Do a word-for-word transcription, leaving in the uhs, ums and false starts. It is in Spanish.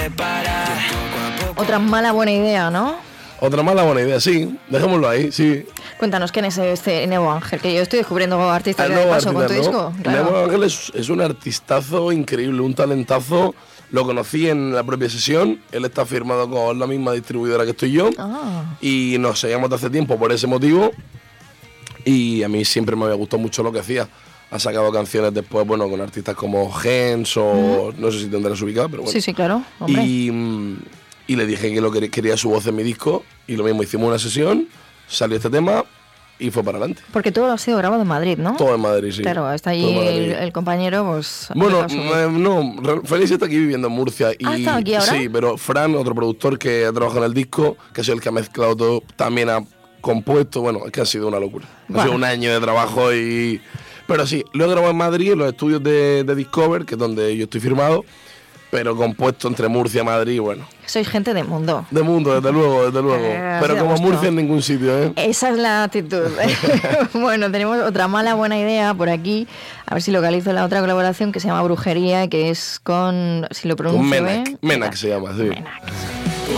Otra mala buena idea, ¿no? Otra mala buena idea, sí. Dejémoslo ahí, sí. Cuéntanos quién es este Nuevo Ángel, que yo estoy descubriendo artistas de paso con tu ¿no? disco. Claro. Nuevo Ángel es, es un artistazo increíble, un talentazo. Lo conocí en la propia sesión. Él está firmado con la misma distribuidora que estoy yo. Ah. Y nos seguíamos de hace tiempo por ese motivo. Y a mí siempre me había gustado mucho lo que hacía. Ha sacado canciones después, bueno, con artistas como Gens o... Mm. No sé si tendrás ubicado, pero bueno. Sí, sí, claro. Hombre. Y, y le dije que lo que quería su voz en mi disco. Y lo mismo, hicimos una sesión, salió este tema y fue para adelante. Porque todo ha sido grabado en Madrid, ¿no? Todo en Madrid, sí. Claro, está allí el, el compañero, pues... Bueno, eh, no, Félix está aquí viviendo en Murcia. Y, ¿Ah, está aquí ahora? Sí, pero Fran, otro productor que ha trabajado en el disco, que ha sido el que ha mezclado todo, también ha compuesto, bueno, es que ha sido una locura. Bueno. Ha sido un año de trabajo y... Pero sí, lo he grabado en Madrid, en los estudios de, de Discover, que es donde yo estoy firmado, pero compuesto entre Murcia y Madrid, bueno. Sois gente de mundo. De mundo, desde luego, desde luego. Eh, pero como gusto. Murcia en ningún sitio, ¿eh? Esa es la actitud. Bueno, tenemos otra mala buena idea por aquí. A ver si localizo la otra colaboración que se llama Brujería, que es con, si lo pronuncio bien. Con Menac, bien, Menac se llama, sí. Menac.